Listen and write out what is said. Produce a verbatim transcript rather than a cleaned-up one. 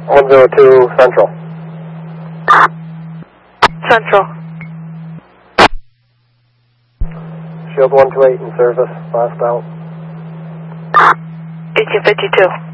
one zero two Central. Central. Shield one two eight in service, last out. eighteen fifty-two.